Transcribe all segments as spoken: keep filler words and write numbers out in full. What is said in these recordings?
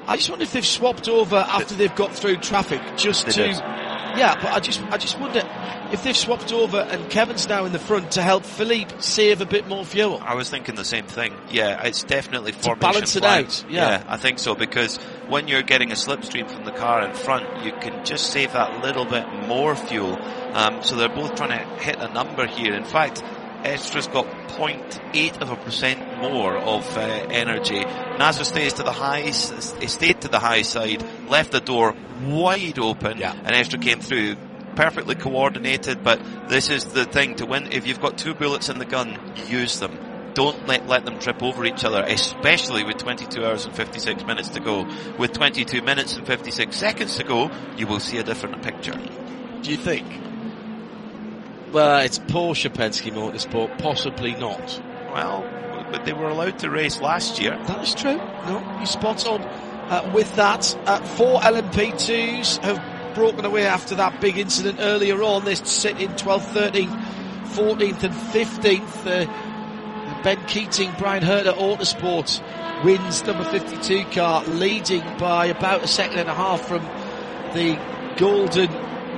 I just wonder if they've swapped over after they've got through traffic just they to... did. Yeah, but I just I just wonder if they've swapped over and Kevin's now in the front to help Philippe save a bit more fuel. I was thinking the same thing. Yeah, it's definitely to formation balance it plan. out. Yeah. yeah, I think so, because when you're getting a slipstream from the car in front, you can just save that little bit more fuel. Um, so they're both trying to hit a number here. In fact, Estra's got zero point eight of a percent more of uh, energy. Nasr stays to the high, stayed to the high side, left the door wide open, yeah. and Estra came through. Perfectly coordinated, but this is the thing to win. If you've got two bullets in the gun, use them. Don't let, let them trip over each other, especially with twenty-two hours and fifty-six minutes to go. With twenty-two minutes and fifty-six seconds to go, you will see a different picture. Do you think? Well, it's Porsche Penske Motorsport, possibly not. Well, but they were allowed to race last year. That is true. No, you're spot on uh, with that. Uh, four L M P twos have broken away after that big incident earlier on. They sit in twelfth, thirteenth, fourteenth and fifteenth. Uh, Ben Keating, Brian Herter Autosport wins number fifty-two car, leading by about a second and a half from the golden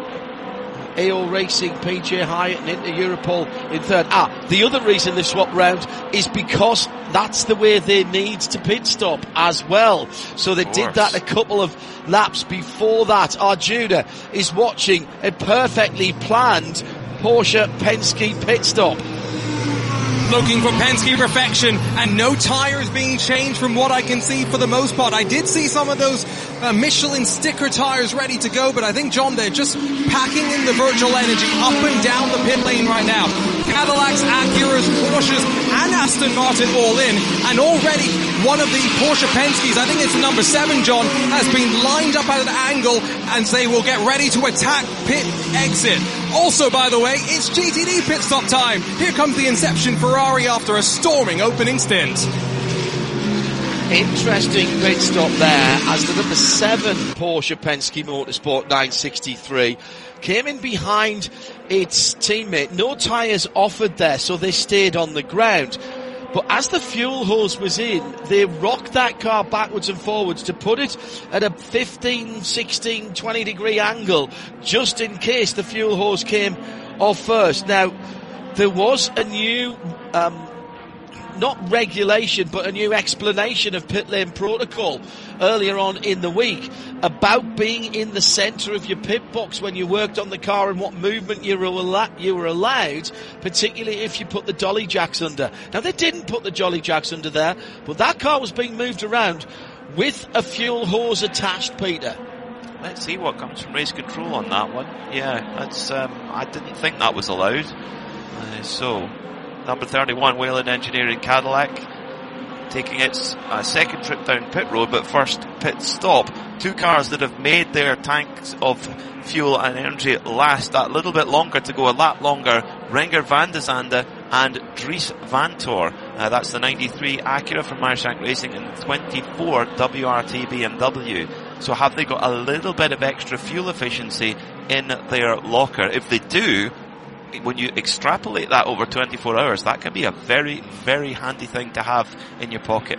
A O Racing, P J Hyatt and Inter Europol in third. Ah, the other reason they've swapped round is because that's the way they need to pit stop as well. So they did that a couple of laps before that. Arjuna is watching a perfectly planned Porsche Penske pit stop. Looking for Penske perfection, and no tyres being changed from what I can see for the most part. I did see some of those uh, Michelin sticker tyres ready to go, but I think, John, they're just packing in the virtual energy up and down the pit lane right now. Cadillacs, Acuras, Porsches and Aston Martin all in, and already one of the Porsche Penskes, I think it's the number seven, John, has been lined up at an angle and they will get ready to attack pit exit. Also, by the way, it's G T D pit stop time. Here comes the Inception Ferrari after a storming opening stint. Interesting pit stop there as the number seven Porsche Penske Motorsport nine sixty-three came in behind its teammate. No tyres offered there, so they stayed on the ground. But as the fuel hose was in, they rocked that car backwards and forwards to put it at a fifteen, sixteen, twenty degree angle, just in case the fuel hose came off first. Now, there was a new, um, not regulation, but a new explanation of pit lane protocol earlier on in the week about being in the centre of your pit box when you worked on the car and what movement you were, al- you were allowed, particularly if you put the dolly jacks under. Now, they didn't put the dolly jacks under there, but that car was being moved around with a fuel hose attached, Peter. Let's see what comes from race control on that one. Yeah, that's, um, I didn't think that was allowed. Uh, so, number thirty-one, Whelen Engineering Cadillac, taking its uh, second trip down pit road, but first pit stop. Two cars that have made their tanks of fuel and energy last that little bit longer to go, a lap longer. Renger van de Zande and Dries Vanthoor. Uh, that's the ninety-three Acura from Meyershank Racing and the twenty-four W R T B M W. So have they got a little bit of extra fuel efficiency in their locker? If they do, when you extrapolate that over twenty-four hours, that can be a very, very handy thing to have in your pocket.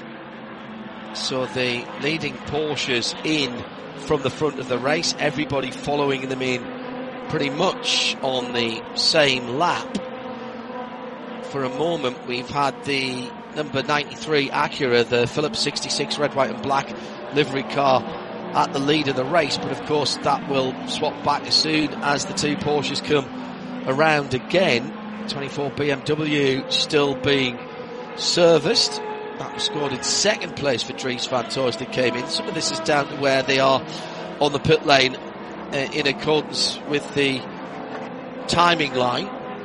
So the leading Porsches in from the front of the race, everybody following them in pretty much on the same lap. For a moment, we've had the number ninety-three Acura, the Phillips sixty-six red, white and black livery car at the lead of the race, but of course that will swap back as soon as the two Porsches come around again. twenty-four B M W still being serviced. That was scored in second place for Dries Vanthoor as they came in. Some of this is down to where they are on the pit lane uh, in accordance with the timing line.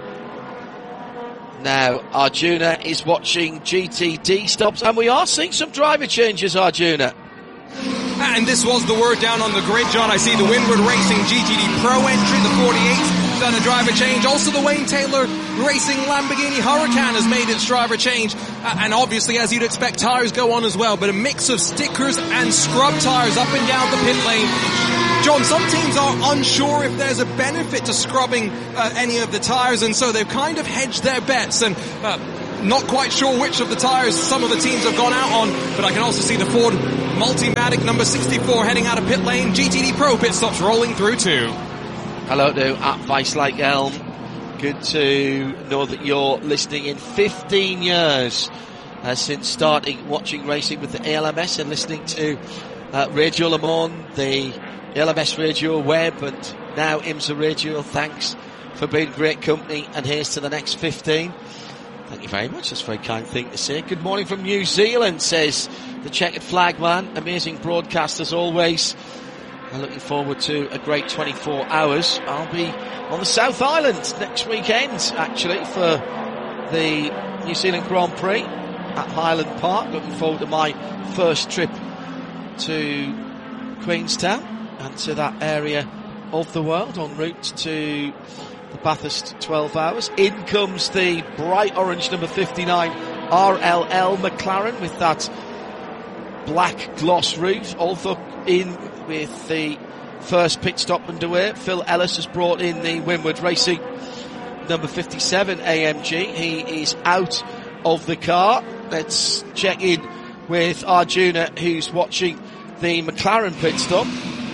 Now Arjuna is watching G T D stops, and we are seeing some driver changes, Arjuna. And this was the word down on the grid, John. I see the Windward Racing G T D Pro entry, the forty-eight, done a driver change. Also the Wayne Taylor Racing Lamborghini Huracan has made its driver change. Uh, and obviously, as you'd expect, tyres go on as well. But a mix of stickers and scrub tyres up and down the pit lane. John, some teams are unsure if there's a benefit to scrubbing uh, any of the tyres, and so they've kind of hedged their bets. And uh, not quite sure which of the tyres some of the teams have gone out on, but I can also see the Ford Multimatic number sixty-four heading out of pit lane. G T D Pro pit stops rolling through too. Hello to at Vice Like Elm. Good to know that you're listening. In fifteen years uh, since starting watching racing with the A L M S and listening to uh, Radio Le Mans, the A L M S Radio Web, and now IMSA Radio. Thanks for being great company, and here's to the next fifteen. Thank you very much. That's a very kind thing to say. Good morning from New Zealand, says the Checkered Flag Man. Amazing broadcast as always. I'm looking forward to a great twenty-four hours. I'll be on the South Island next weekend, actually, for the New Zealand Grand Prix at Highland Park. Looking forward to my first trip to Queenstown and to that area of the world en route to the Bathurst twelve hours. In comes the bright orange number fifty-nine R L L McLaren with that black gloss roof. Also in with the first pit stop underway. Phil Ellis has brought in the Winward Racing number fifty-seven A M G. He is out of the car. Let's check in with Arjuna, who's watching the McLaren pit stop.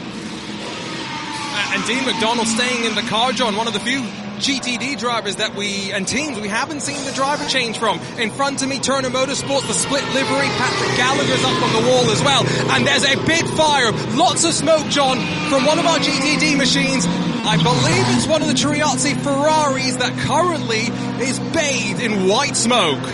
Uh, and Dean McDonald staying in the car, John, one of the few G T D drivers that we, and teams we haven't seen the driver change from. In front of me, Turner Motorsports, the split livery, Patrick Gallagher's up on the wall as well. And there's a big fire, lots of smoke, John, from one of our G T D machines. I believe it's one of the Triazzi Ferraris that currently is bathed in white smoke.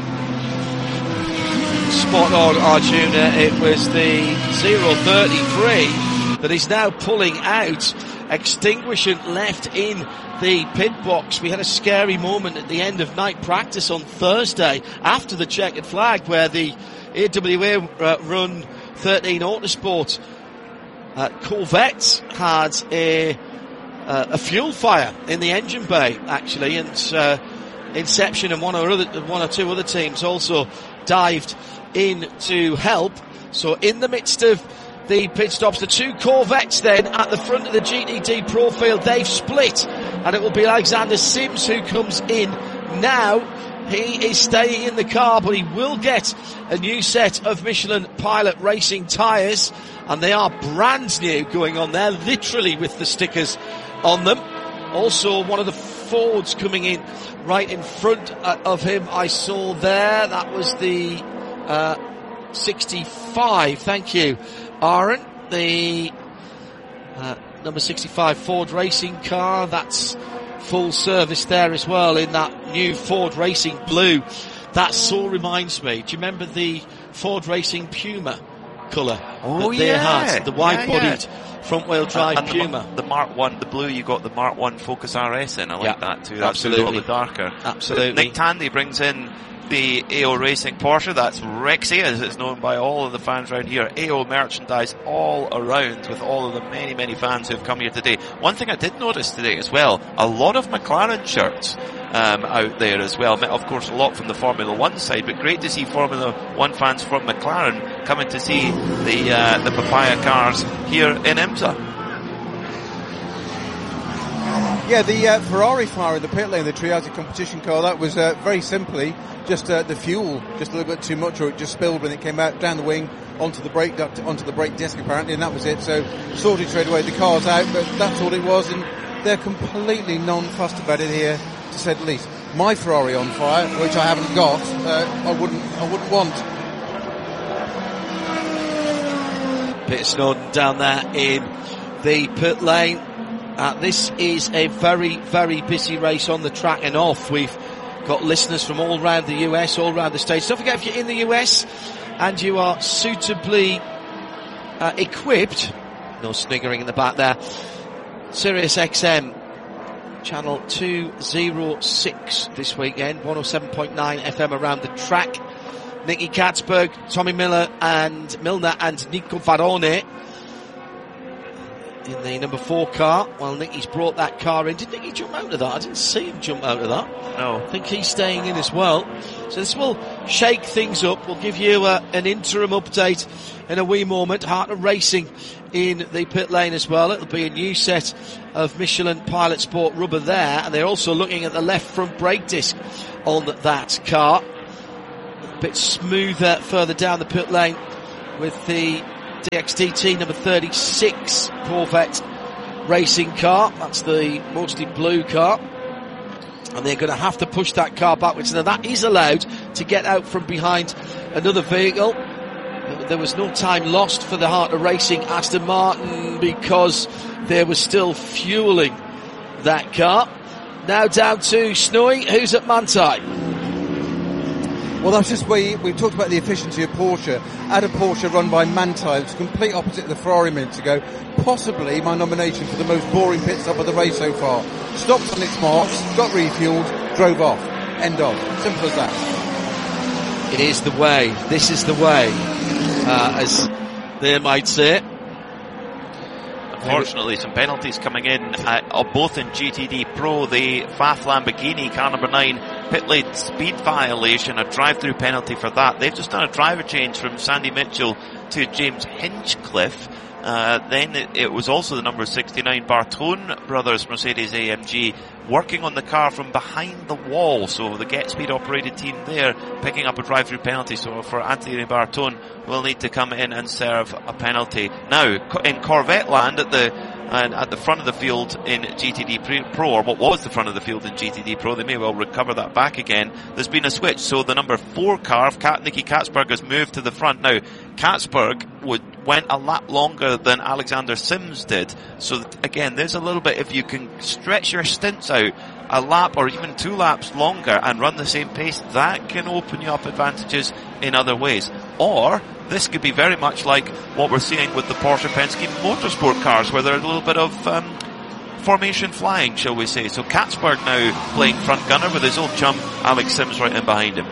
Spot on, Arjuna. It was the zero thirty-three that is now pulling out. Extinguishant left in the pit box. We had a scary moment at the end of night practice on Thursday after the checkered flag, where the A W A uh, run thirteen Autosport uh, Corvette had a uh, a fuel fire in the engine bay, actually, and uh, Inception and one or other, one or two other teams also dived in to help. So in the midst of the pit stops, the two Corvettes then at the front of the G T D Pro field, they've split, and it will be Alexander Sims who comes in now. He is staying in the car, but he will get a new set of Michelin Pilot Racing tyres, and they are brand new going on there, literally with the stickers on them. Also, one of the Fords coming in right in front of him, I saw there. That was the uh, sixty-five. Thank you, Aaron. The uh, number sixty-five Ford racing car. That's full service there as well in that new Ford Racing Blue. That so reminds me. Do you remember the Ford Racing Puma colour oh, that they yeah. had? The wide-bodied yeah, yeah. front-wheel drive and Puma. The, the Mark One, the blue, you got the Mark One Focus R S in. I like yeah, that too. That's absolutely. a little bit darker. Absolutely. Nick Tandy brings in the A O Racing Porsche. That's Rexy, as it's known by all of the fans around here. A O merchandise all around with all of the many, many fans who have come here today. One thing I did notice today as well, a lot of McLaren shirts um, out there as well. Of course, a lot from the Formula One side, but great to see Formula One fans from McLaren coming to see the uh, the Papaya cars here in IMSA. Yeah, the uh, Ferrari fire in the pit lane, the Triazzi competition car, that was uh, very simply just uh, the fuel, just a little bit too much, or it just spilled when it came out down the wing onto the brake duct, onto the brake disc apparently, and that was it. So sorted straight away, the car's out, but that's all it was, and they're completely non-fussed about it here, to say the least. My Ferrari on fire, which I haven't got, uh, I wouldn't, I wouldn't want. Peter Snowden down there in the pit lane. Uh, this is a very, very busy race on the track and off. We've got listeners from all around the U S, all around the States. Don't forget, if you're in the U S and you are suitably uh, equipped, no sniggering in the back there, Sirius X M channel two oh six this weekend, one oh seven point nine F M around the track. Nicky Katzberg, Tommy Miller and Milner and Nico Varone in the number four car. Well, Nicky's brought that car in. Did Nicky jump out of that? I didn't see him jump out of that. No. I think he's staying in as well. So this will shake things up. We'll give you uh, an interim update in a wee moment. Heart of Racing in the pit lane as well. It'll be a new set of Michelin Pilot Sport rubber there. And they're also looking at the left front brake disc on that car. A bit smoother further down the pit lane with the D X T T number thirty-six Corvette racing car. That's the mostly blue car. And they're going to have to push that car backwards. Now that is allowed to get out from behind another vehicle. There was no time lost for the Heart of Racing Aston Martin because they were still fueling that car. Now down to Snowy, who's at Manthey. Well, that's just where we talked about the efficiency of Porsche. At a Porsche run by Manthey, it's complete opposite of the Ferrari minutes ago. Possibly my nomination for the most boring pit stop of the race so far. Stopped on its marks, got refueled, drove off. End of. Simple as that. It is the way. This is the way, uh, as they might say. Unfortunately, some penalties coming in, uh, both in G T D Pro. The F A F Lamborghini, car number nine, pit lane speed violation, a drive-through penalty for that. They've just done a driver change from Sandy Mitchell to James Hinchcliffe. Uh, then it, it was also the number sixty-nine Bartone brothers Mercedes A M G working on the car from behind the wall. So the Get Speed operated team there picking up a drive-through penalty. So for Anthony Bartone, will need to come in and serve a penalty. Now, in Corvette land at the and at the front of the field in G T D Pro, or what was the front of the field in G T D Pro, they may well recover that back again. There's been a switch, so the number four car, Kat, Nicky Katzberg, has moved to the front. Now, Katzberg would, went a lap longer than Alexander Sims did, so that, again, there's a little bit, if you can stretch your stints out a lap or even two laps longer and run the same pace, that can open you up advantages in other ways. Or this could be very much like what we're seeing with the Porsche Penske Motorsport cars, where there's a little bit of um, formation flying, shall we say. So Katzberg now playing front gunner with his old chum Alex Sims right in behind him.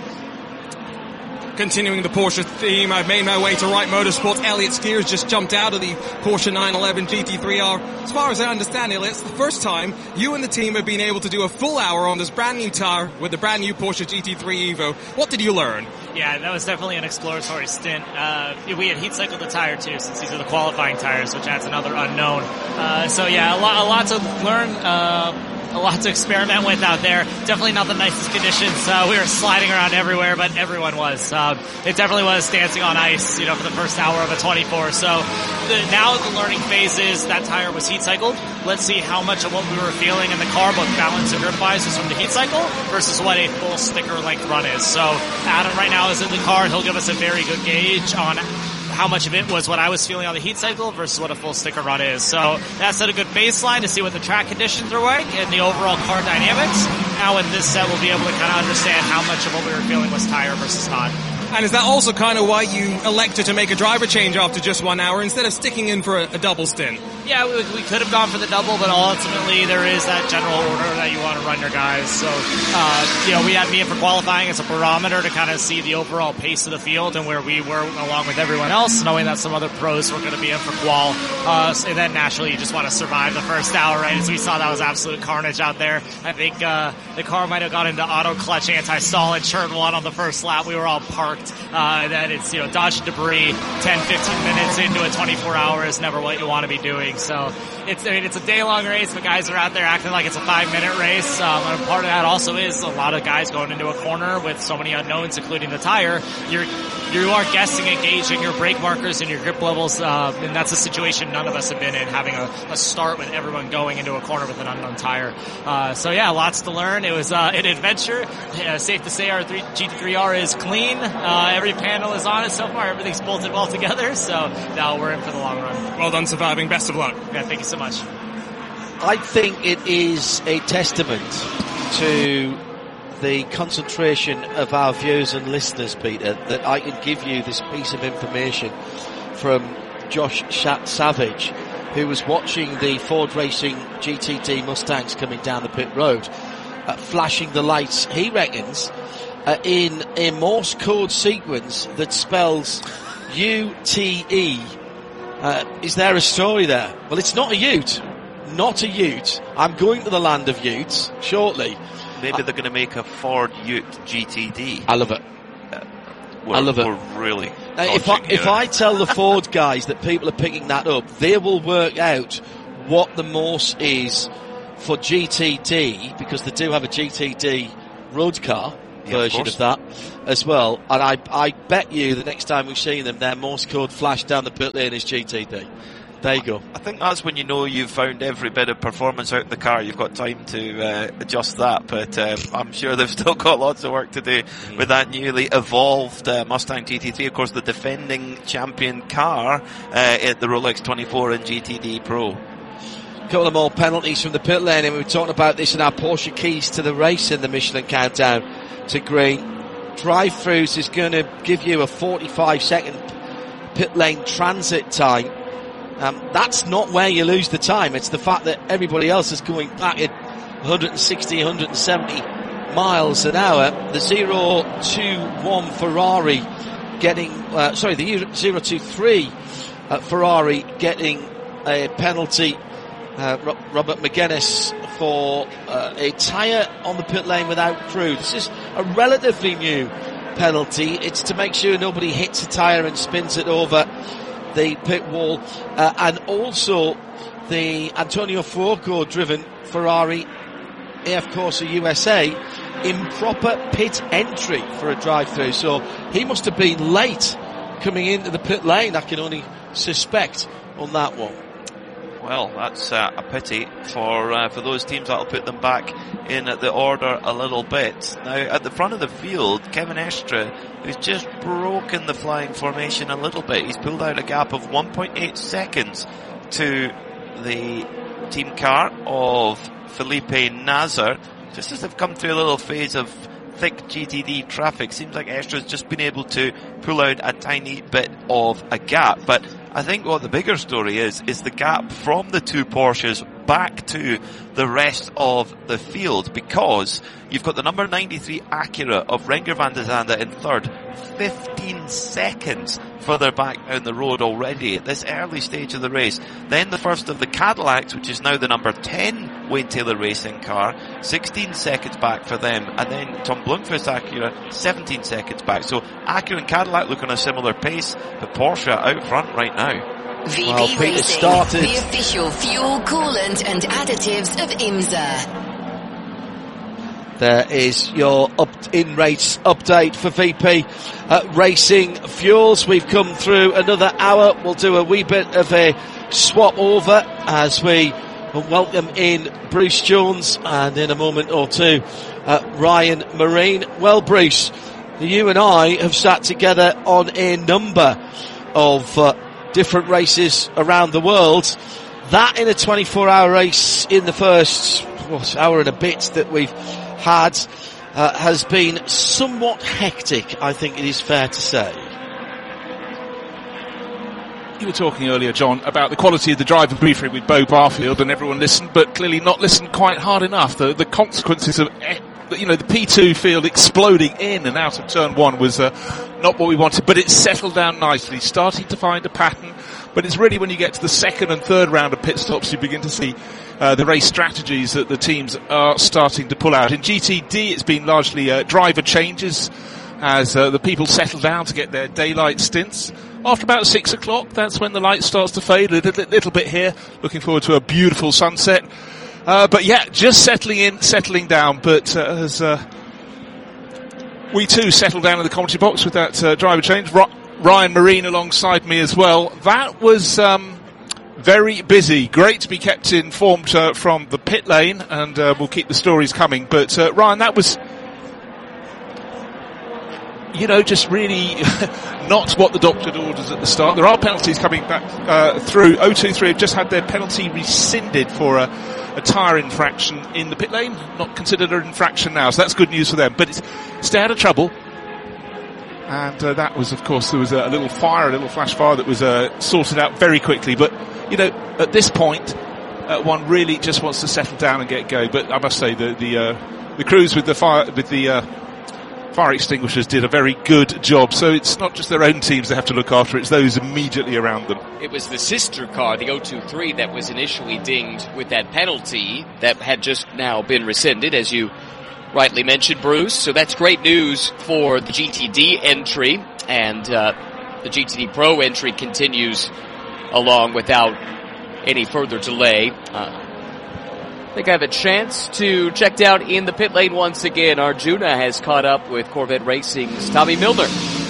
Continuing the Porsche theme, I've made my way to Wright Motorsports. Elliott Skiers just jumped out of the Porsche nine eleven G T three R. As far as I understand, Elliott, it's the first time you and the team have been able to do a full hour on this brand new tire with the brand new Porsche G T three Evo. What did you learn? Yeah, that was definitely an exploratory stint. Uh, we had heat cycled the tire too, since these are the qualifying tires, which adds another unknown. Uh, so yeah, a lot, a lot to learn. Uh, A lot to experiment with out there. Definitely not the nicest conditions. Uh, we were sliding around everywhere, but everyone was. Uh, it definitely was dancing on ice, you know, for the first hour of a twenty-four. So the, now the learning phase is that tire was heat cycled. Let's see how much of what we were feeling in the car, both balance and grip wise, was from the heat cycle versus what a full sticker length run is. So Adam right now is in the car. He'll give us a very good gauge on how much of it was what I was feeling on the heat cycle versus what a full sticker run is. So that's at a good baseline to see what the track conditions are like and the overall car dynamics. Now with this set, we'll be able to kind of understand how much of what we were feeling was tire versus not. And is that also kind of why you elected to make a driver change after just one hour instead of sticking in for a, a double stint? Yeah, we, we could have gone for the double, but ultimately there is that general order that you want to run your guys. So, uh, you know, we had me in for qualifying as a barometer to kind of see the overall pace of the field and where we were along with everyone else, knowing that some other pros were going to be in for qual. Uh, so, and then naturally you just want to survive the first hour, right? As we saw, that was absolute carnage out there. I think, uh, the car might have got into auto clutch anti-stall in turn one on the first lap. We were all parked. Uh, that it's, you know, dodging debris ten, fifteen minutes into a twenty-four hour is never what you want to be doing. So it's, I mean, it's a day long race, but guys are out there acting like it's a five minute race. Um, and part of that also is a lot of guys going into a corner with so many unknowns, including the tire. You're, you are guessing and gauging your brake markers and your grip levels, uh, and that's a situation none of us have been in, having a, a start with everyone going into a corner with an unknown tire. Uh, so yeah, lots to learn. It was, uh, an adventure. Uh, safe to say our G T three R is clean. Uh, every panel is on it so far. Everything's bolted well together. So now we're in for the long run. Well done surviving. Best of luck. Yeah, thank you so much. I think it is a testament to the concentration of our viewers and listeners, Peter, that I can give you this piece of information from Josh Savage, who was watching the Ford Racing G T D Mustangs coming down the pit road, uh, flashing the lights, he reckons, uh, in a Morse code sequence that spells U T E. Uh, is there a story there? Well, it's not a ute. Not a ute. I'm going to the land of utes shortly. Maybe they're going to make a Ford Ute G T D. I love it. Uh, I love it. We're really. Now, if I, if I tell the Ford guys that people are picking that up, they will work out what the Morse is for G T D, because they do have a G T D road car. Yeah, version of, of that as well. And I, I bet you the next time we see them, their Morse code flash down the pit lane is G T D. There you go. I think that's when you know you've found every bit of performance out of the car. You've got time to uh, adjust that, but um, I'm sure they've still got lots of work to do mm. with that newly evolved uh, Mustang G T three. Of course, the defending champion car uh, at the Rolex twenty-four and G T D Pro. A couple of more penalties from the pit lane, and we were talking about this in our Porsche keys to the race in the Michelin Countdown to Green. Drive-throughs is going to give you a forty-five second pit lane transit time. Um, that's not where you lose the time. It's the fact that everybody else is going back at one sixty, one seventy miles an hour. The zero two one Ferrari getting, uh, sorry, the zero two three uh, Ferrari getting a penalty. Uh, Robert McGuinness for uh, a tyre on the pit lane without crew. This is a relatively new penalty. It's to make sure nobody hits a tyre and spins it over the pit wall, uh, and also the Antonio Fuoco driven Ferrari A F Corsa U S A improper pit entry for a drive-through. So he must have been late coming into the pit lane, I can only suspect on that one. Well, that's uh, a pity for uh, for those teams. That'll put them back in the order a little bit. Now, at the front of the field, Kevin Estre, who's just broken the flying formation a little bit. He's pulled out a gap of one point eight seconds to the team car of Felipe Nasr, just as they've come through a little phase of thick G T D traffic. Seems like Estre's just been able to pull out a tiny bit of a gap, but I think what the bigger story is, is the gap from the two Porsches back to the rest of the field, because you've got the number ninety-three Acura of Renger van der Zande in third, fifteen seconds further back down the road already at this early stage of the race. Then the first of the Cadillacs, which is now the number ten Wayne Taylor Racing car, sixteen seconds back for them, and then Tom Blomqvist Acura, seventeen seconds back. So Acura and Cadillac look on a similar pace, but Porsche out front right now. V B well, Peter Racing, started. the official fuel, coolant and additives of IMSA. There is your up in-race update for V P uh, Racing Fuels. We've come through another hour. We'll do a wee bit of a swap over as we welcome in Bruce Jones, and in a moment or two, uh, Ryan Marine. Well, Bruce, you and I have sat together on a number of uh, different races around the world. That in a twenty-four hour race in the first what, hour and a bit that we've had uh, has been somewhat hectic, I think it is fair to say. You were talking earlier, John, about the quality of the driver briefing with Bo Barfield, and everyone listened, but clearly not listened quite hard enough. The, the consequences of, you know, the P two field exploding in and out of turn one was uh, not what we wanted, but it's settled down nicely, starting to find a pattern. But it's really when you get to the second and third round of pit stops you begin to see uh, the race strategies that the teams are starting to pull out. In G T D, it's been largely uh, driver changes as uh, the people settle down to get their daylight stints. After about six o'clock, that's when the light starts to fade a little, little bit here. Looking forward to a beautiful sunset. Uh, but yeah, just settling in, settling down. But uh, as uh, we too settle down in the commentary box with that uh, driver change, Ro- Ryan Marine alongside me as well. That was um, very busy. Great to be kept informed uh, from the pit lane, and uh, we'll keep the stories coming. But uh, Ryan, that was, you know, just really not what the doctor orders at the start. There are penalties coming back uh, through. oh two three have just had their penalty rescinded for a, a tyre infraction in the pit lane. Not considered an infraction now, so that's good news for them. But it's stay out of trouble. And uh, that was, of course, there was a, a little fire, a little flash fire that was uh, sorted out very quickly. But, you know, at this point, uh, one really just wants to settle down and get going. But I must say, the the, uh, the crews with the fire with the uh, fire extinguishers did a very good job. So it's not just their own teams they have to look after; it's those immediately around them. It was the sister car, the oh two three, that was initially dinged with that penalty that had just now been rescinded, as you rightly mentioned, Bruce. So that's great news for the G T D entry, and uh, the G T D Pro entry continues along without any further delay. Uh, I think I have a chance to check down in the pit lane once again. Arjuna has caught up with Corvette Racing's Tommy Milner.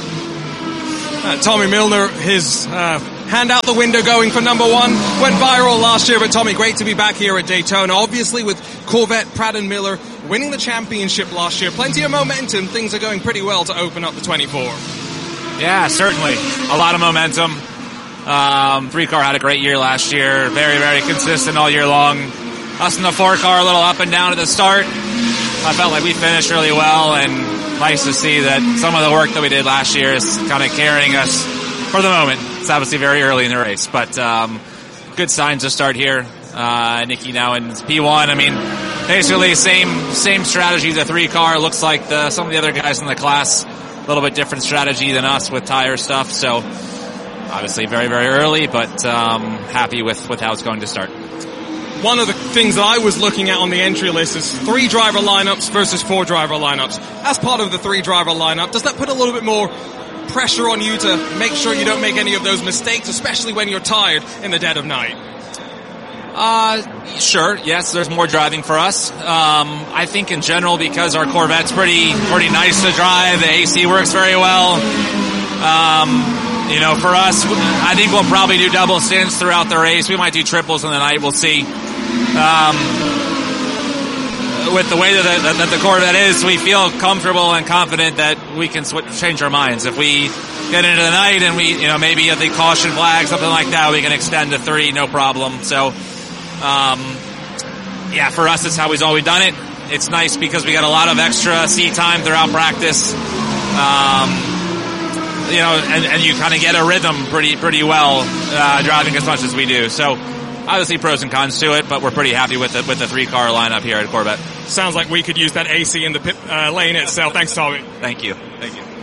Uh, Tommy Milner, his uh, hand out the window going for number one. Went viral last year, but Tommy, great to be back here at Daytona. Obviously with Corvette, Pratt and Miller winning the championship last year. Plenty of momentum. Things are going pretty well to open up the twenty-four. Yeah, certainly. A lot of momentum. Um, three car had a great year last year. Very, very consistent all year long. Us in the four car a little up and down at the start. I felt like we finished really well, and nice to see that some of the work that we did last year is kind of carrying us for the moment. It's obviously very early in the race, but um, good signs to start here. Uh, Nikki now in P one. I mean, basically same same strategy. The three car looks like the some of the other guys in the class. A little bit different strategy than us with tire stuff. So obviously very very early, but um, happy with with how it's going to start. One of the things that I was looking at on the entry list is three driver lineups versus four driver lineups. As part of the three driver lineup, does that put a little bit more pressure on you to make sure you don't make any of those mistakes, especially when you're tired in the dead of night? Uh, sure. Yes, there's more driving for us. Um, I think in general, because our Corvette's pretty, pretty nice to drive, the A C works very well. Um, you know, for us, I think we'll probably do double stints throughout the race. We might do triples in the night. We'll see. Um, with the way that the, that the Corvette is, we feel comfortable and confident that we can switch, change our minds. If we get into the night and we, you know, maybe at the caution flag, something like that, we can extend to three, no problem. So, um, yeah, for us, it's how we've always done it. It's nice because we got a lot of extra seat time throughout practice. Um, you know, and, and you kind of get a rhythm pretty, pretty well, uh, driving as much as we do. So, obviously pros and cons to it, but we're pretty happy with the, with the three car lineup here at Corvette. Sounds like we could use that A C in the pit, uh, lane itself. Thanks, Tommy. Thank you. Thank you.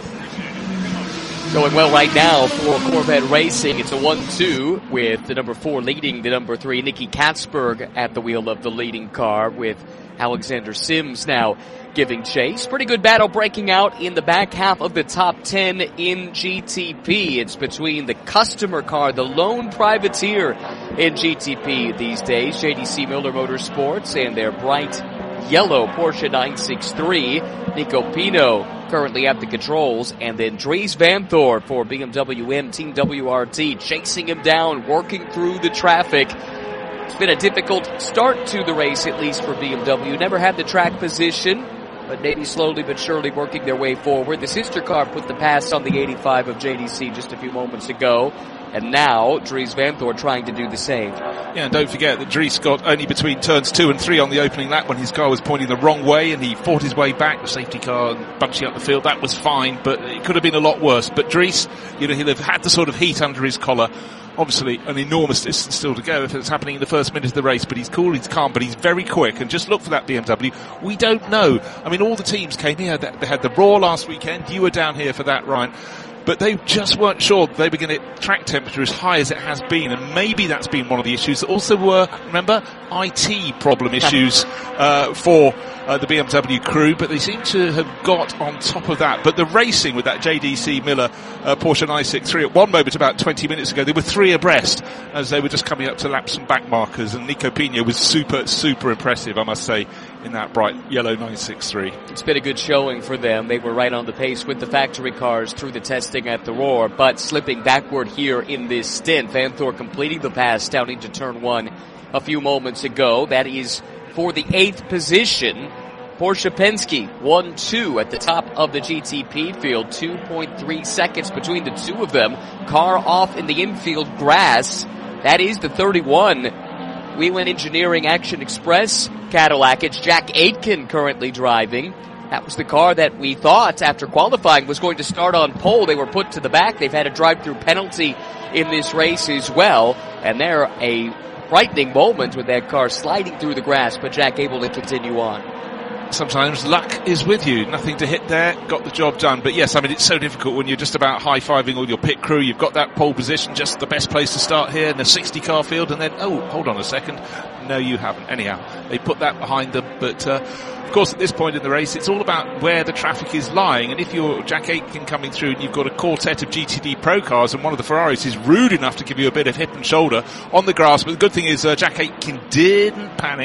Going well right now for Corvette Racing. It's a one two with the number four leading the number three, Nikki Katzberg, at the wheel of the leading car, with Alexander Sims now giving chase. Pretty good battle breaking out in the back half of the top ten in G T P. It's between the customer car, the lone privateer in G T P these days, J D C Miller Motorsports, and their bright yellow Porsche nine sixty-three, Nico Pino currently at the controls, and then Dries Vanthoor for B M W M Team W R T chasing him down, working through the traffic. It's been a difficult start to the race, at least for B M W. Never had the track position, but maybe slowly but surely working their way forward. The sister car put the pass on the eighty-five of J D C just a few moments ago, and now Dries Vanthoor trying to do the same. Yeah, and don't forget that Dries got only between turns two and three on the opening lap when his car was pointing the wrong way, and he fought his way back, the safety car bunching up the field. That was fine, but it could have been a lot worse. But Dries, you know, he'll have had the sort of heat under his collar. Obviously, an enormous distance still to go if it's happening in the first minute of the race, but he's cool, he's calm, but he's very quick. And just look for that B M W. We don't know. I mean, all the teams came here. They had the Raw last weekend. You were down here for that, Ryan. But they just weren't sure that they were going to track temperature as high as it has been, and maybe that's been one of the issues. There also were, remember, I T problem issues uh, for uh, the B M W crew, but they seem to have got on top of that. But the racing with that J D C Miller uh, Porsche nine sixty-three, at one moment about twenty minutes ago, they were three abreast as they were just coming up to lap some back markers, and Nico Pino was super, super impressive, I must say, in that bright yellow nine sixty-three. It's been a good showing for them. They were right on the pace with the factory cars through the testing at the Roar, but slipping backward here in this stint. Vanthoor completing the pass down into turn one a few moments ago. That is for the eighth position. Porsche Penske one two at the top of the G T P field. two point three seconds between the two of them. Car off in the infield grass. That is the thirty-one Whelen Engineering Action Express Cadillac. It's Jack Aitken currently driving. That was the car that we thought after qualifying was going to start on pole. They were put to the back. They've had a drive-through penalty in this race as well. And they're a frightening moment with that car sliding through the grass, but Jack able to continue on. Sometimes luck is with you. Nothing to hit there, got the job done. But yes, I mean, it's so difficult when you're just about high-fiving all your pit crew. You've got that pole position, just the best place to start here in a sixty car field, and then, oh, hold on a second. No, you haven't. Anyhow, they put that behind them. But, uh, of course, at this point in the race, it's all about where the traffic is lying. And if you're Jack Aitken coming through and you've got a quartet of G T D Pro cars and one of the Ferraris is rude enough to give you a bit of hip and shoulder on the grass. But the good thing is uh, Jack Aitken didn't panic.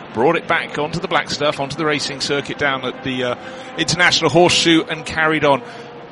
brought it back onto the black stuff, onto the racing circuit down at the uh, International Horseshoe, and carried on.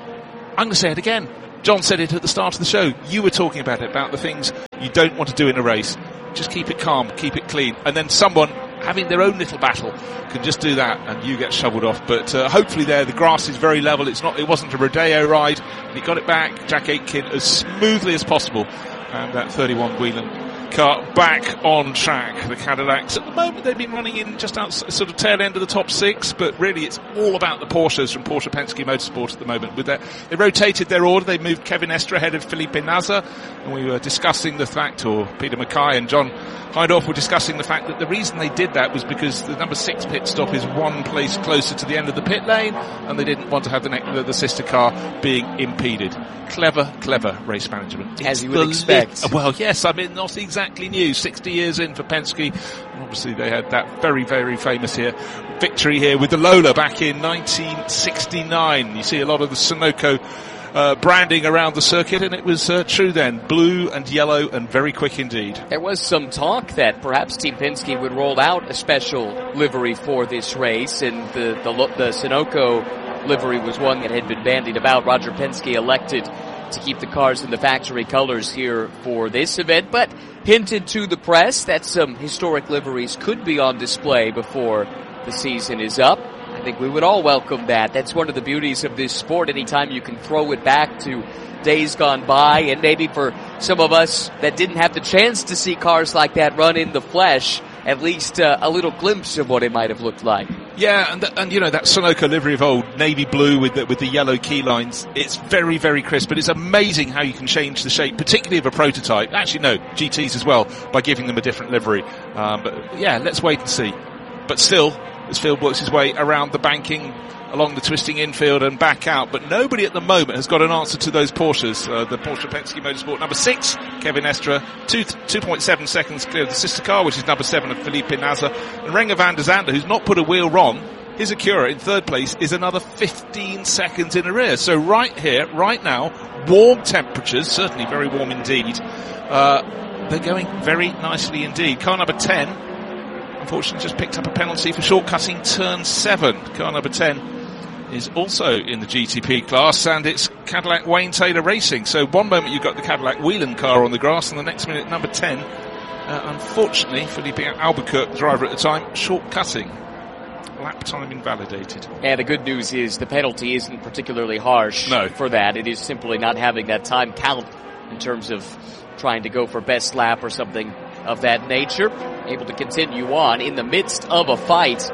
I'm going to say it again. John said it at the start of the show. You were talking about it, about the things you don't want to do in a race. Just keep it calm, keep it clean, and then someone having their own little battle can just do that, and you get shoveled off. But uh, hopefully there, the grass is very level. It's not. It wasn't a rodeo ride. He got it back, Jack Aitken, as smoothly as possible, and that thirty-one Whelen car back on track. The Cadillacs at the moment, they've been running in just out sort of tail end of the top six, but really it's all about the Porsches from Porsche Penske Motorsport at the moment. With their, they rotated their order. They moved Kevin Estre ahead of Felipe Nasr, and we were discussing the fact, or Peter Mackay and John Hindhaugh were discussing the fact that the reason they did that was because the number six pit stop is one place closer to the end of the pit lane, and they didn't want to have the, ne- the, the sister car being impeded. Clever, clever race management. As you would expect. Li- well, yes, I mean, not exactly new. sixty years in for Penske. Obviously, they had that very, very famous here victory here with the Lola back in nineteen sixty-nine. You see a lot of the Sunoco uh, branding around the circuit, and it was uh, true then. Blue and yellow and very quick indeed. There was some talk that perhaps Team Penske would roll out a special livery for this race, and the, the, the Sunoco livery was one that had been bandied about. Roger Penske elected to keep the cars in the factory colors here for this event, but hinted to the press that some historic liveries could be on display before the season is up. I think we would all welcome that. That's one of the beauties of this sport. Anytime you can throw it back to days gone by, and maybe for some of us that didn't have the chance to see cars like that run in the flesh, at least uh, a little glimpse of what it might have looked like. Yeah, and, th- and you know, that Sunoco livery of old, navy blue with the, with the yellow key lines, it's very, very crisp, but it's amazing how you can change the shape, particularly of a prototype. Actually, no, G Ts as well, by giving them a different livery. Um, but yeah, let's wait and see. But still, as Phil works his way around the banking, along the twisting infield and back out, but nobody at the moment has got an answer to those Porsches. Uh, the Porsche Penske Motorsport number six, Kevin Estre, two, two point seven seconds clear of the sister car, which is number seven of Felipe Nasr, and Renger van der Zande, who's not put a wheel wrong. His Acura in third place is another fifteen seconds in arrears. So right here, right now, warm temperatures, certainly very warm indeed. Uh, they're going very nicely indeed. Car number ten, unfortunately, just picked up a penalty for shortcutting turn seven. Car number ten is also in the G T P class, and it's Cadillac Wayne Taylor Racing. So one moment you've got the Cadillac Whelen car on the grass, and the next minute number ten, uh, unfortunately, Felipe Albuquerque, the driver at the time, short-cutting. Lap time invalidated. And the good news is the penalty isn't particularly harsh no. for that. It is simply not having that time count in terms of trying to go for best lap or something of that nature. Able to continue on in the midst of a fight.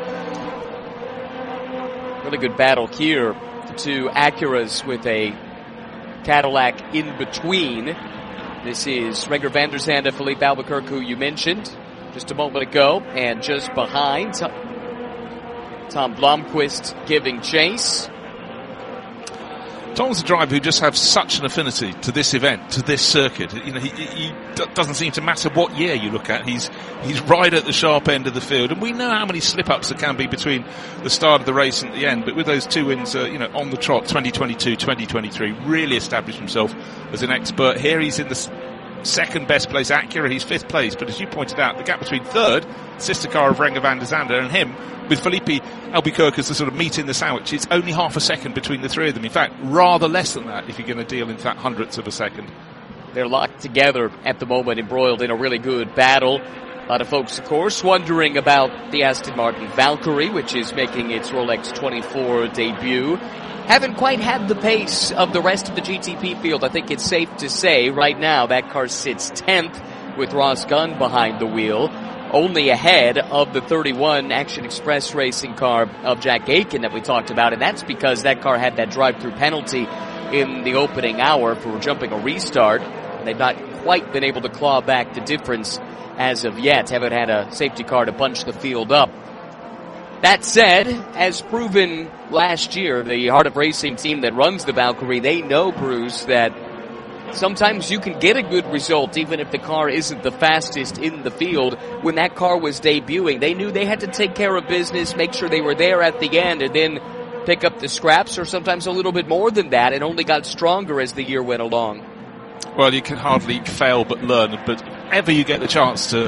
Really good battle here. The two Acuras with a Cadillac in between. This is Renger van der Zande, Felipe Albuquerque, who you mentioned just a moment ago. And just behind, Tom Blomqvist giving chase. Tom's a driver who just has such an affinity to this event, to this circuit. You know, he, he d- doesn't seem to matter what year you look at. He's he's right at the sharp end of the field, and we know how many slip-ups there can be between the start of the race and the end. But with those two wins, uh, you know, on the trot, twenty twenty-two, twenty twenty-three, really established himself as an expert. Here he's in the s- second best place. Acura, he's fifth place. But as you pointed out, the gap between third, sister car of Renger van der Zande, and him, with Felipe Albuquerque as the sort of meat in the sandwich, it's only half a second between the three of them. In fact, rather less than that if you're going to deal in that hundredths of a second. They're locked together at the moment, embroiled in a really good battle. A lot of folks, of course, wondering about the Aston Martin Valkyrie, which is making its Rolex twenty-four debut. Haven't quite had the pace of the rest of the G T P field. I think it's safe to say right now that car sits tenth with Ross Gunn behind the wheel, only ahead of the thirty-one Action Express racing car of Jack Aitken that we talked about, and that's because that car had that drive-through penalty in the opening hour for jumping a restart. They've not quite been able to claw back the difference as of yet. Haven't had a safety car to bunch the field up. That said, as proven last year, the Heart of Racing team that runs the Valkyrie, they know, Bruce, that sometimes you can get a good result even if the car isn't the fastest in the field. When that car was debuting, they knew they had to take care of business, make sure they were there at the end, and then pick up the scraps, or sometimes a little bit more than that, and only got stronger as the year went along. Well, you can hardly fail but learn, but ever you get the chance to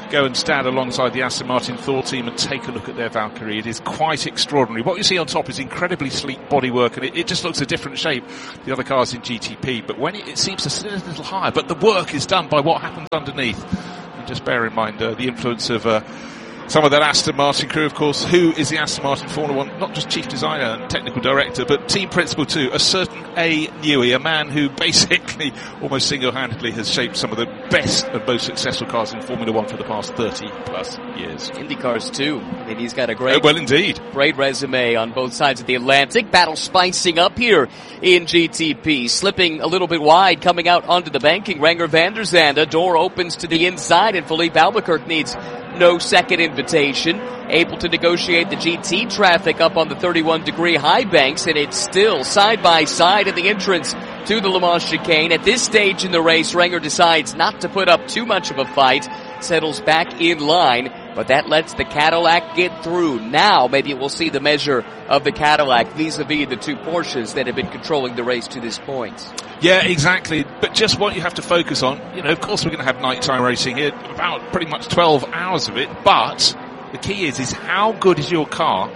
go and stand alongside the Aston Martin Thor team and take a look at their Valkyrie. It is quite extraordinary. What you see on top is incredibly sleek bodywork, and it, it just looks a different shape to the other cars in G T P. But when it, it seems to sit a little higher, but the work is done by what happens underneath. And just bear in mind uh, the influence of uh, some of that Aston Martin crew, of course. Who is the Aston Martin Formula One, not just chief designer and technical director, but team principal too, a certain A. Newey, a man who basically almost single-handedly has shaped some of the best and most successful cars in Formula One for the past thirty plus years. IndyCars too. I mean, he's got a great, oh, well, indeed, great resume on both sides of the Atlantic. Battle spicing up here in G T P, slipping a little bit wide, coming out onto the banking. Renger van der Zande, door opens to the inside, and Philippe Albuquerque needs no second invitation, able to negotiate the G T traffic up on the thirty-one degree high banks, and it's still side by side at the entrance to the Le Mans chicane. At this stage in the race, Renger decides not to put up too much of a fight, settles back in line, but that lets the Cadillac get through. Now maybe we'll see the measure of the Cadillac vis-a-vis the two Porsches that have been controlling the race to this point. Yeah, exactly. But just what you have to focus on, you know, of course we're going to have nighttime racing here, about pretty much twelve hours of it, but the key is, is how good is your car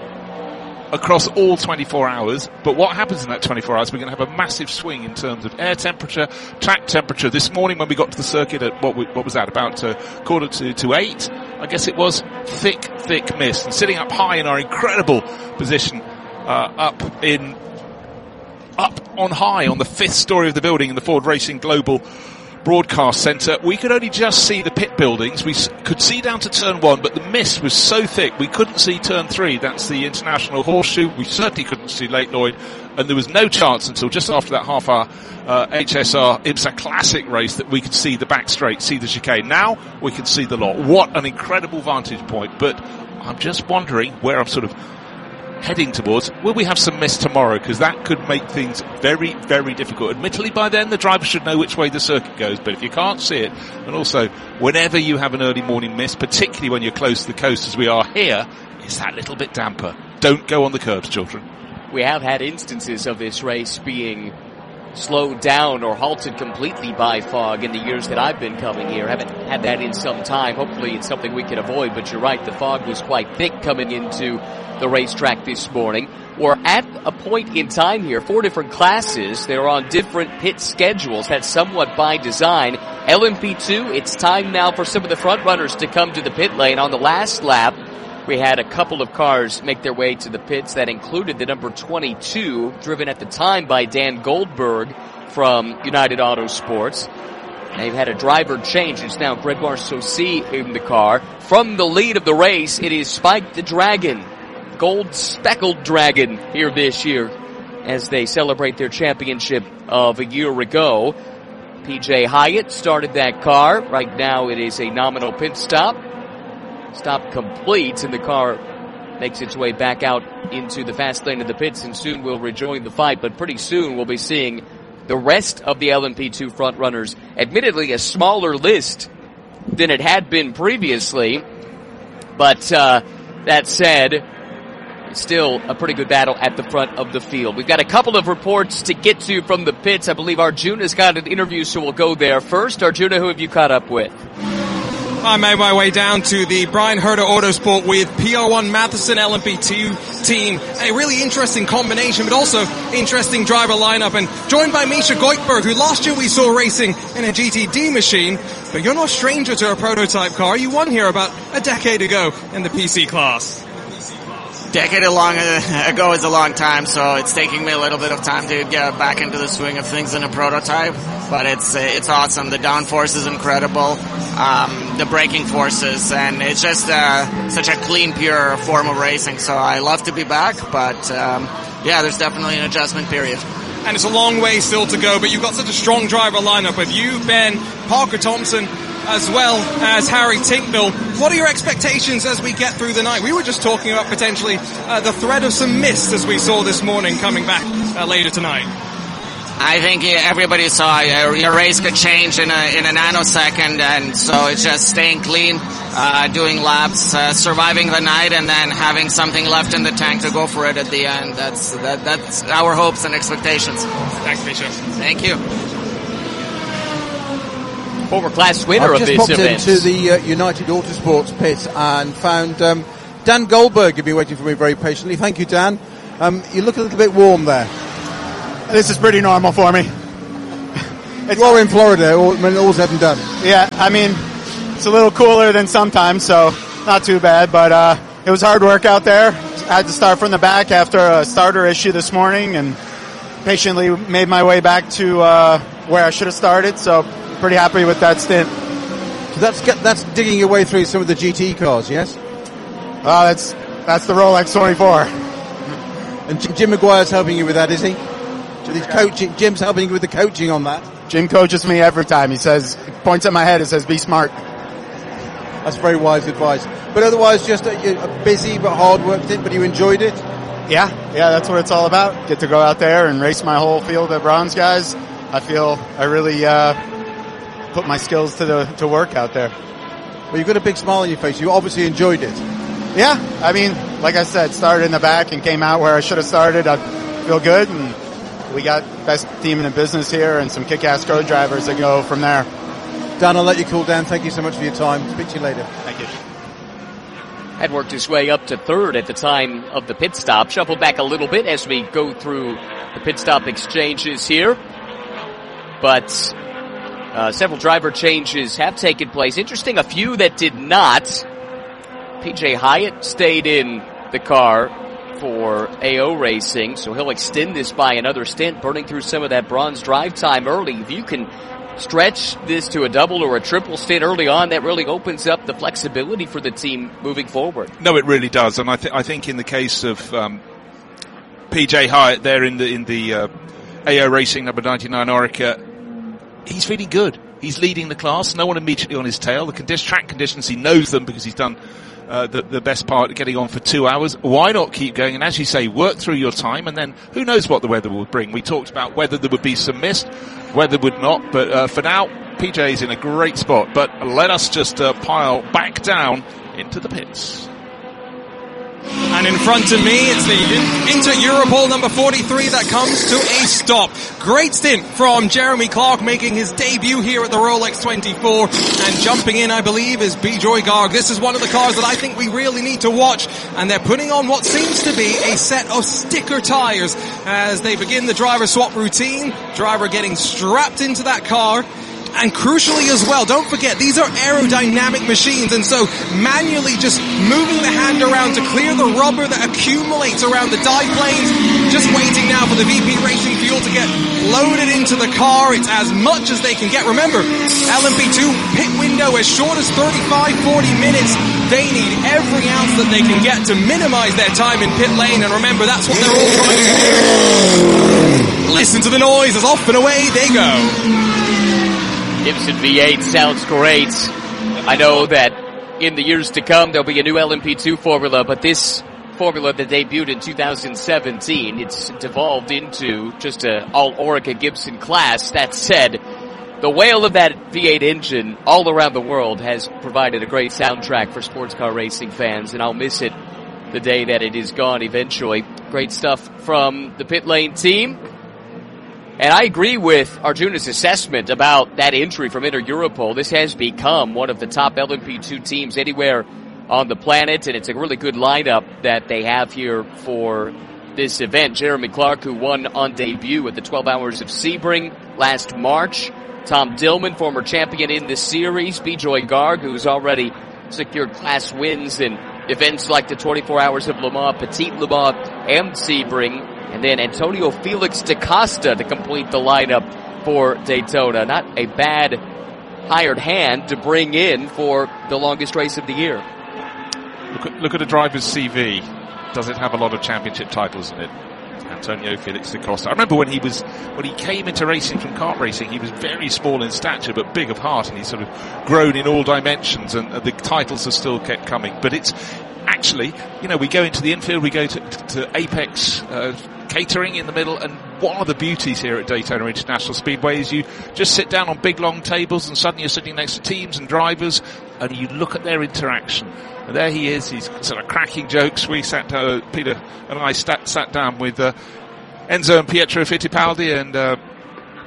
across all twenty-four hours? But what happens in that twenty-four hours, we're going to have a massive swing in terms of air temperature, track temperature. This morning when we got to the circuit at, what, what was that, about uh, quarter to, to eight, I guess it was, thick, thick mist. And sitting up high in our incredible position, uh, up in, up on high on the fifth story of the building in the Ford Racing Global Broadcast Centre, we could only just see the pit buildings. We could see down to turn one, but the mist was so thick we couldn't see turn three. That's the International Horseshoe. We certainly couldn't see Lake Lloyd, and there was no chance until just after that half hour uh, H S R IMSA Classic race that we could see the back straight, see the chicane. Now we can see the lot. What an incredible vantage point. But I'm just wondering where I'm sort of heading towards, will we have some mist tomorrow? Because that could make things very, very difficult. Admittedly, by then the driver should know which way the circuit goes, but if you can't see it, and also whenever you have an early morning mist, particularly when you're close to the coast as we are here, it's that little bit damper. Don't go on the curbs, children. We have had instances of this race being slowed down or halted completely by fog in the years that I've been coming here. Haven't had that in some time. Hopefully it's something we can avoid, but you're right, the fog was quite thick coming into the racetrack this morning. We're at a point in time here, four different classes. They're on different pit schedules. That's somewhat by design. L M P two, it's time now for some of the front runners to come to the pit lane. On the last lap, we had a couple of cars make their way to the pits. That included the number twenty-two, driven at the time by Dan Goldberg from United Autosports. They've had a driver change. It's now Gregoire Saucy in the car. From the lead of the race, it is Spike the Dragon, gold speckled dragon here this year as they celebrate their championship of a year ago. P J Hyatt started that car. Right now it is a nominal pit stop. Stop complete, and the car makes its way back out into the fast lane of the pits, and soon will rejoin the fight. But pretty soon we'll be seeing the rest of the L M P two front runners. Admittedly, a smaller list than it had been previously, but uh, that said, still a pretty good battle at the front of the field. We've got a couple of reports to get to from the pits. I believe Arjuna's got an interview, so we'll go there first. Arjuna, who have you caught up with? I made my way down to the Brian Herder Autosport with P R one Matheson L M P two team. A really interesting combination, but also interesting driver lineup. And joined by Misha Goikhberg, who last year we saw racing in a G T D machine. But you're no stranger to a prototype car. You won here about a decade ago in the P C class. Decade long ago is a long time, so it's taking me a little bit of time to get back into the swing of things in a prototype. But it's it's awesome. The downforce is incredible, um, the braking forces, and it's just uh, such a clean, pure form of racing. So I love to be back, but um, yeah, there's definitely an adjustment period. And it's a long way still to go, but you've got such a strong driver lineup with you, Ben, Parker Thompson, as well as Harry Tinknell. What are your expectations as we get through the night? We were just talking about potentially uh, the threat of some mist as we saw this morning coming back uh, later tonight. I think everybody saw uh, your race could change in a in a nanosecond, and so it's just staying clean, uh, doing laps, uh, surviving the night, and then having something left in the tank to go for it at the end. That's that, that's our hopes and expectations. Thanks, Misha. Thank you. former class winner I've of just this popped event. into the uh, United Autosports pit and found um, Dan Goldberg had been waiting for me very patiently. Thank you, Dan. Um, you look a little bit warm there. This is pretty normal for me. You are in Florida all, when all's said and done. Yeah, I mean, it's a little cooler than sometimes, so not too bad, but uh, it was hard work out there. I had to start from the back after a starter issue this morning and patiently made my way back to uh, where I should have started, so pretty happy with that stint. So that's that's digging your way through some of the G T cars, yes? Uh, that's that's the Rolex twenty-four. And Jim Maguire's helping you with that, is he? So he's coaching, Jim's helping you with the coaching on that. Jim coaches me every time. He says, points at my head and says, be smart. That's very wise advice. But otherwise, just a, a busy but hard work thing, but you enjoyed it? Yeah, yeah, that's what it's all about. Get to go out there and race my whole field of bronze guys. I feel I really uh, put my skills to the to work out there. Well, you've got a big smile on your face. You obviously enjoyed it. Yeah, I mean, like I said, started in the back and came out where I should have started. I feel good, and we got best team in the business here and some kick-ass co-drivers that go from there. Dan, I'll let you cool down. Thank you so much for your time. Speak to you later. Thank you. Had worked his way up to third at the time of the pit stop. Shuffled back a little bit as we go through the pit stop exchanges here. But uh, several driver changes have taken place. Interesting, a few that did not. P J Hyatt stayed in the car for A O Racing, so he'll extend this by another stint, burning through some of that bronze drive time early. If you can stretch this to a double or a triple stint early on, that really opens up the flexibility for the team moving forward. No, it really does, and I, th- I think in the case of um, P J Hyatt there in the in the uh, A O Racing number ninety-nine Orica, he's feeling good. He's leading the class. No one immediately on his tail. The condi- track conditions, he knows them because he's done uh, the, the best part of getting on for two hours. Why not keep going? And as you say, work through your time, and then who knows what the weather will bring. We talked about whether there would be some mist, weather would not. But uh, for now, P J is in a great spot. But let us just uh, pile back down into the pits. And in front of me, it's the Inter Europol number forty-three that comes to a stop. Great stint from Jeremy Clark, making his debut here at the Rolex twenty-four. And jumping in, I believe, is Bijoy Garg. This is one of the cars that I think we really need to watch. And they're putting on what seems to be a set of sticker tires as they begin the driver swap routine. Driver getting strapped into that car. And crucially as well, don't forget, these are aerodynamic machines, and so manually just moving the hand around to clear the rubber that accumulates around the dive planes, just waiting now for the V P Racing fuel to get loaded into the car. It's as much as they can get. Remember, L M P two pit window as short as thirty-five, forty minutes. They need every ounce that they can get to minimize their time in pit lane, and remember, that's what they're all trying to do. Listen to the noise as off and away they go. Gibson V eight sounds great. I know that in the years to come there'll be a new L M P two formula, but this formula that debuted in two thousand seventeen, it's devolved into just a all Orica Gibson class. That said, the wail of that V eight engine all around the world has provided a great soundtrack for sports car racing fans, and I'll miss it the day that it is gone eventually. Great stuff from the pit lane team. And I agree with Arjuna's assessment about that entry from Inter Europol. This has become one of the top L M P two teams anywhere on the planet, and it's a really good lineup that they have here for this event. Jeremy Clark, who won on debut at the twelve Hours of Sebring last March. Tom Dillman, former champion in this series. Bijoy Garg, who's already secured class wins in events like the twenty-four Hours of Le Mans, Petit Le Mans, and Sebring. And then Antonio Felix da Costa to complete the lineup for Daytona. Not a bad hired hand to bring in for the longest race of the year. Look at, look at a driver's C V. Does it have a lot of championship titles in it? Antonio Felix da Costa. I remember when he was, when he came into racing from kart racing, he was very small in stature but big of heart, and he's sort of grown in all dimensions, and the titles have still kept coming. But it's actually, you know, we go into the infield, we go to, to Apex uh, Catering in the middle, and one of the beauties here at Daytona International Speedway is you just sit down on big long tables, and suddenly you're sitting next to teams and drivers, and you look at their interaction. And there he is, he's sort of cracking jokes. We sat down, Peter and I sat, sat down with uh, Enzo and Pietro Fittipaldi, and uh,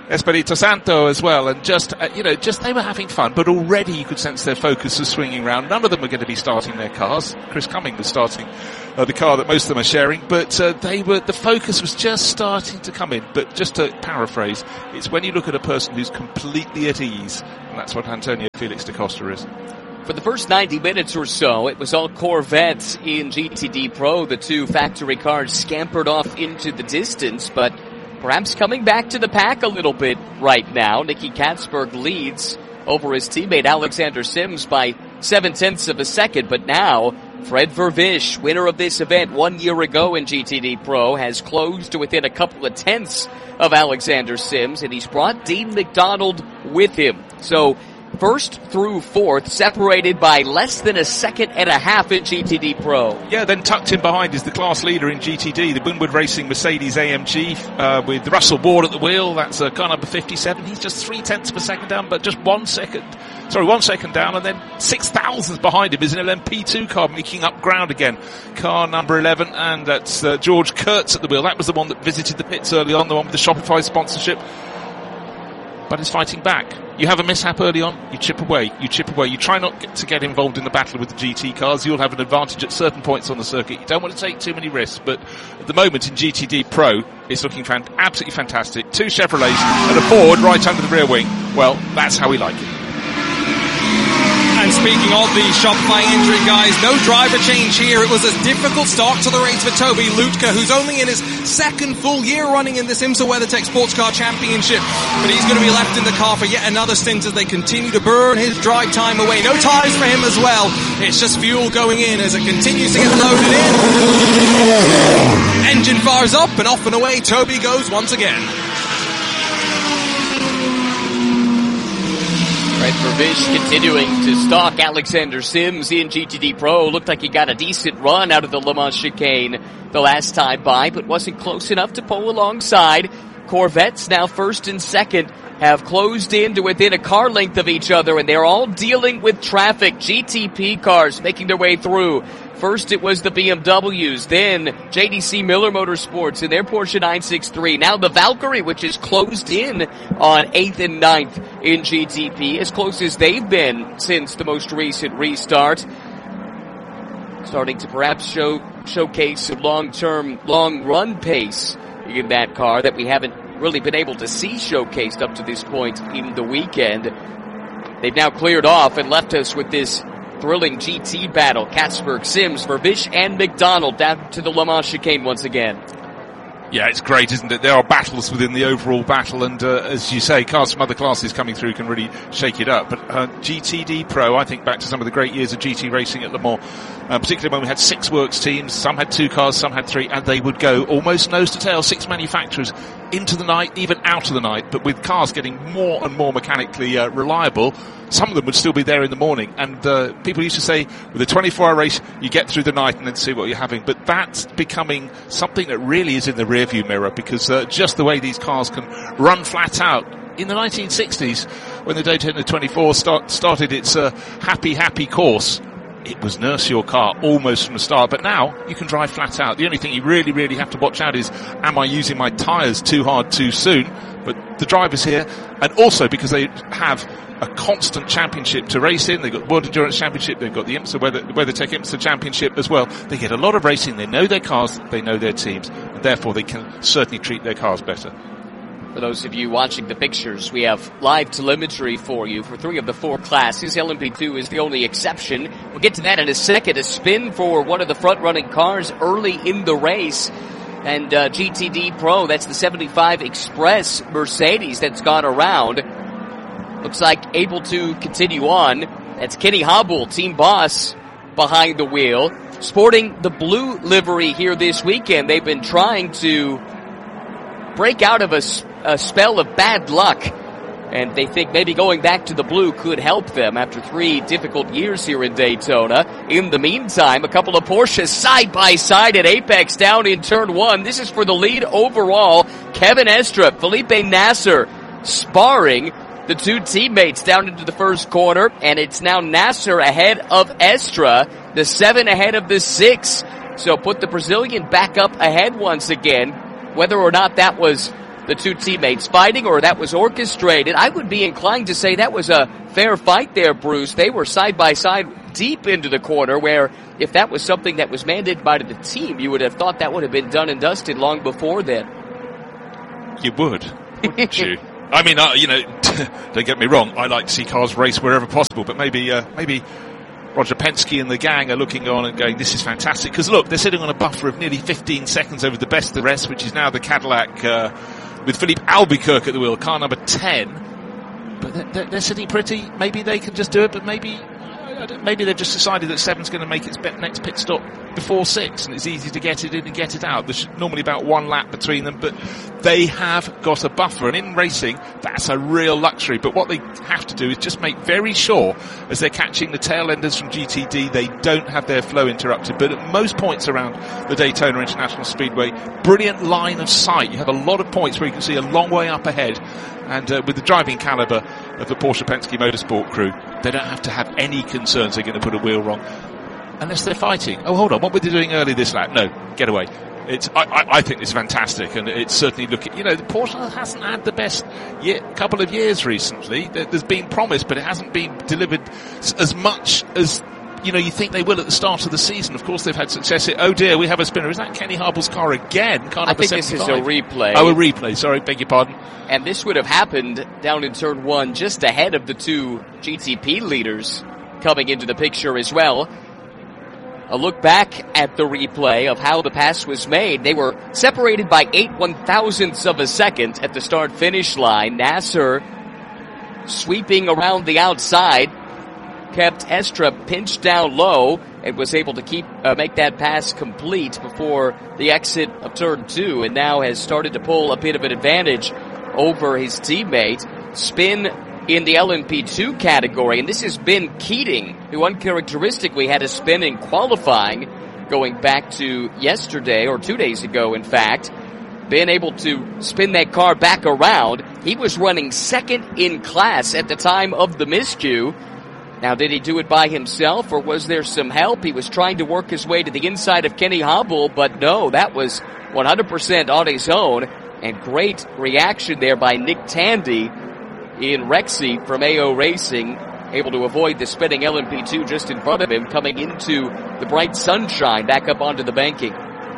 Espirito Santo as well, and just, uh, you know, just they were having fun, but already you could sense their focus was swinging around. None of them were going to be starting their cars. Chris Cumming was starting uh, the car that most of them are sharing, but uh, they were, the focus was just starting to come in. But just to paraphrase, it's when you look at a person who's completely at ease, and that's what Antonio Felix da Costa is. For the first ninety minutes or so, it was all Corvettes in G T D Pro. The two factory cars scampered off into the distance, but perhaps coming back to the pack a little bit right now. Nicky Katzberg leads over his teammate Alexander Sims by seven-tenths of a second, but now Fred Vervish, winner of this event one year ago in G T D Pro, has closed to within a couple of tenths of Alexander Sims, and he's brought Dean McDonald with him. So first through fourth, separated by less than a second and a half in G T D Pro. Yeah, then tucked in behind is the class leader in G T D, the Winwood Racing Mercedes A M G, uh, with Russell Ward at the wheel. That's uh, car number fifty-seven. He's just three tenths of a second down, but just one second, sorry, one second down, and then six thousandths behind him is an L M P two car making up ground again. Car number eleven, and that's uh, George Kurtz at the wheel. That was the one that visited the pits early on, the one with the Shopify sponsorship. But is fighting back. You have a mishap early on, you chip away, you chip away. You try not get to get involved in the battle with the G T cars. You'll have an advantage at certain points on the circuit. You don't want to take too many risks, but at the moment in G T D Pro, it's looking fan- absolutely fantastic. Two Chevrolets and a Ford right under the rear wing. Well, that's how we like it. And speaking of the Shopify injury, guys, no driver change here. It was a difficult start to the race for Toby Lutka, who's only in his second full year running in this IMSA WeatherTech Sports Car Championship. But he's going to be left in the car for yet another stint as they continue to burn his drive time away. No tires for him as well. It's just fuel going in as it continues to get loaded in. Engine fires up and off and away Toby goes once again. Fred Vervish continuing to stalk Alexander Sims in G T D Pro. Looked like he got a decent run out of the Le Mans chicane the last time by, but wasn't close enough to pull alongside. Corvettes now first and second have closed in to within a car length of each other, and they're all dealing with traffic. G T P cars making their way through. First it was the B M Ws, then J D C Miller Motorsports in their Porsche nine sixty-three. Now the Valkyrie, which is closed in on eighth and ninth in G T P, as close as they've been since the most recent restart. Starting to perhaps show showcase some long-term, long-run pace in that car that we haven't really been able to see showcased up to this point in the weekend. They've now cleared off and left us with this thrilling G T battle. Katzberg, Sims, Vervish, and McDonald down to the Le Mans chicane once again. Yeah, it's great, isn't it? There are battles within the overall battle, and uh, as you say, cars from other classes coming through can really shake it up. But uh, G T D Pro, I think back to some of the great years of G T racing at Le Mans, uh, particularly when we had six works teams, some had two cars, some had three, and they would go almost nose to tail, six manufacturers, into the night, even out of the night, but with cars getting more and more mechanically uh, reliable. Some of them would still be there in the morning, and uh, people used to say, with a twenty-four hour race, you get through the night and then see what you're having. But that's becoming something that really is in the rearview mirror, because uh, just the way these cars can run flat out. In the nineteen sixties, when the Daytona twenty-four start, started its uh, happy, happy course, it was nurse your car almost from the start, but now you can drive flat out. The only thing you really, really have to watch out is, am I using my tyres too hard too soon? But the drivers here, and also because they have a constant championship to race in, they've got the World Endurance Championship, they've got the IMSA Weather, WeatherTech IMSA Championship as well. They get a lot of racing, they know their cars, they know their teams, and therefore they can certainly treat their cars better. For those of you watching the pictures, we have live telemetry for you for three of the four classes. L M P two is the only exception. We'll get to that in a second. A spin for one of the front-running cars early in the race. And uh, G T D Pro, that's the seventy-five Express Mercedes that's gone around. Looks like able to continue on. That's Kenny Hobble, team boss, behind the wheel. Sporting the blue livery here this weekend. They've been trying to break out of a, a spell of bad luck, and they think maybe going back to the blue could help them after three difficult years here in Daytona. In the meantime, a couple of Porsches side by side at Apex down in turn one. This is for the lead overall. Kevin Estra, Felipe Nasser sparring the two teammates down into the first corner, and it's now Nasser ahead of Estra, the seven ahead of the six. So put the Brazilian back up ahead once again. Whether or not that was the two teammates fighting or that was orchestrated. I would be inclined to say that was a fair fight there, Bruce. They were side by side deep into the corner, where if that was something that was mandated by the team, you would have thought that would have been done and dusted long before then. You would, wouldn't you? I mean, uh, you know, don't get me wrong, I like to see cars race wherever possible, but maybe, uh, maybe Roger Penske and the gang are looking on and going, this is fantastic. Because look, they're sitting on a buffer of nearly fifteen seconds over the best of the rest, which is now the Cadillac, uh, with Philippe Albuquerque at the wheel, car number ten. But they're, they're, they're sitting pretty. Maybe they can just do it, but maybe, maybe they've just decided that seven's going to make its next pit stop before six, and it's easy to get it in and get it out. There's normally about one lap between them, but they have got a buffer, and in racing, that's a real luxury. But what they have to do is just make very sure, as they're catching the tail enders from G T D, they don't have their flow interrupted. But at most points around the Daytona International Speedway, brilliant line of sight. You have a lot of points where you can see a long way up ahead, and uh, with the driving caliber of the Porsche Penske Motorsport crew, they don't have to have any concerns they're going to put a wheel wrong. Unless they're fighting. Oh, hold on. What were they doing early this lap? No, get away. It's. I, I, I think it's fantastic, and it's certainly looking. You know, the Porsche hasn't had the best year, couple of years recently. There's been promise, but it hasn't been delivered as much as you know you think they will at the start of the season. Of course, they've had success here. Oh dear, we have a spinner. Is that Kenny Harble's car again? Car I think this is a replay. Oh, a replay. Sorry, beg your pardon. And this would have happened down in turn one, just ahead of the two G T P leaders coming into the picture as well. A look back at the replay of how the pass was made. They were separated by eight one-thousandths of a second at the start-finish line. Nasser sweeping around the outside, kept Estra pinched down low and was able to keep uh, make that pass complete before the exit of turn two, and now has started to pull a bit of an advantage over his teammate. Spin in the L M P two category, and this has been Keating, who uncharacteristically had a spin in qualifying going back to yesterday, or two days ago in fact, been able to spin that car back around. He was running second in class at the time of the miscue. Now, did he do it by himself, or was there some help? He was trying to work his way to the inside of Kenny Hobble, but no, that was one hundred percent on his own, and great reaction there by Nick Tandy in Rexy from A O Racing, able to avoid the spinning L M P two just in front of him, coming into the bright sunshine back up onto the banking.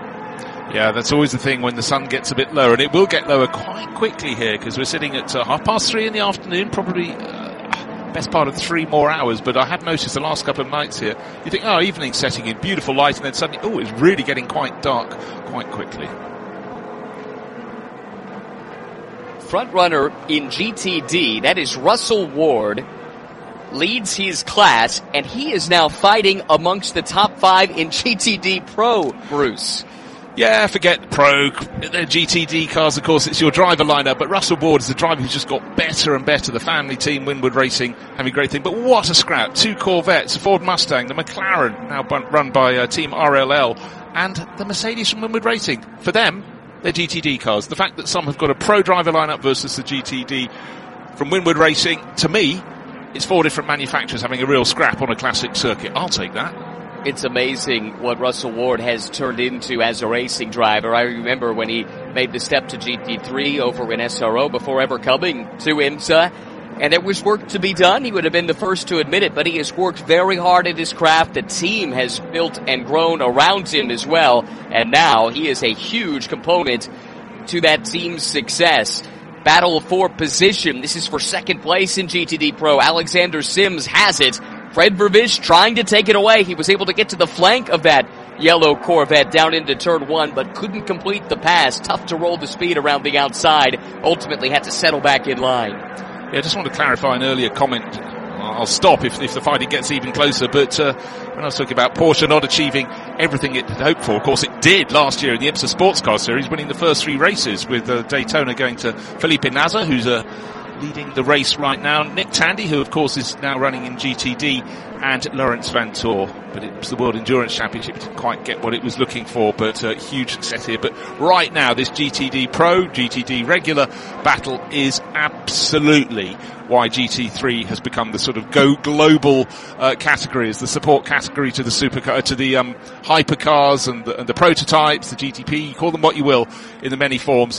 Yeah, that's always the thing when the sun gets a bit lower, and it will get lower quite quickly here, because we're sitting at uh, half past three in the afternoon, probably uh, best part of three more hours, but I have noticed the last couple of nights here, you think, oh, evening's setting in, beautiful light, and then suddenly, oh, it's really getting quite dark quite quickly. Front runner in G T D, that is Russell Ward, leads his class, and he is now fighting amongst the top five in G T D Pro, Bruce. Yeah, forget Pro, the G T D cars, of course, it's your driver lineup, but Russell Ward is the driver who's just got better and better. The family team, Winwood Racing, having a great thing. But what a scrap. Two Corvettes, a Ford Mustang, the McLaren, now run by uh, Team R L L, and the Mercedes from Winwood Racing. For them, they're G T D cars. The fact that some have got a Pro driver lineup versus the G T D from Winwood Racing, to me, it's four different manufacturers having a real scrap on a classic circuit. I'll take that. It's amazing what Russell Ward has turned into as a racing driver. I remember when he made the step to G T three over in S R O before ever coming to IMSA, and there was work to be done. He would have been the first to admit it, but he has worked very hard at his craft. The team has built and grown around him as well, and now he is a huge component to that team's success. Battle for position. This is for second place in G T D Pro. Alexander Sims has it. Fred Vervish trying to take it away. He was able to get to the flank of that yellow Corvette down into turn one, but couldn't complete the pass. Tough to roll the speed around the outside. Ultimately had to settle back in line. Yeah, I just want to clarify an earlier comment. I'll stop if, if the fighting gets even closer, but uh, when I was talking about Porsche not achieving everything it had hoped for, of course it did last year in the IMSA Sports Car Series, winning the first three races, with uh, Daytona going to Felipe Nasr, who's uh, leading the race right now. Nick Tandy, who of course is now running in G T D, and Lawrence Vanthoor. But it was the World Endurance Championship, didn't quite get what it was looking for, but uh, huge success here. But right now, this G T D Pro, G T D regular battle is absolutely why G T three has become the sort of go global uh, category, as the support category to the supercar, to the um, hypercars and the, and the prototypes, the G T P, call them what you will, in the many forms.